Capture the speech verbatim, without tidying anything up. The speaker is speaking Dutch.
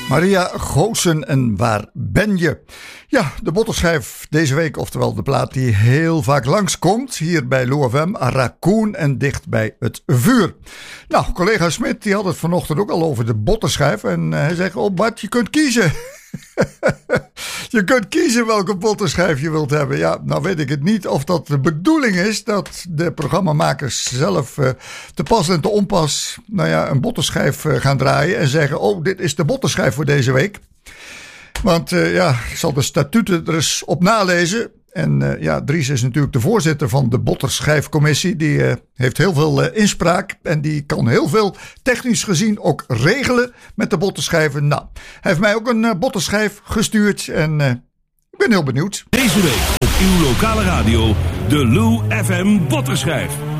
Maria Goossen en Waar ben je? Ja, de botterschijf deze week, oftewel de plaat die heel vaak langskomt. Hier bij Lou F M, Raccoon en dicht bij het vuur. Nou, collega Smit die had het vanochtend ook al over de botterschijf. En uh, hij zegt, oh Bart, je kunt kiezen. Je kunt kiezen welke botterschijf je wilt hebben. Ja, nou weet ik het niet of dat de bedoeling is dat de programmamakers zelf uh, te pas en te onpas nou ja, een botterschijf uh, gaan draaien en zeggen, oh, dit is de botterschijf voor deze week. Want uh, ja, ik zal de statuten er eens op nalezen. En uh, ja, Dries is natuurlijk de voorzitter van de botterschijfcommissie. Die uh, heeft heel veel uh, inspraak en die kan heel veel technisch gezien ook regelen met de botterschijven. Nou, hij heeft mij ook een uh, botterschijf gestuurd en uh, ik ben heel benieuwd. Deze week op uw lokale radio, de Lou F M botterschijf.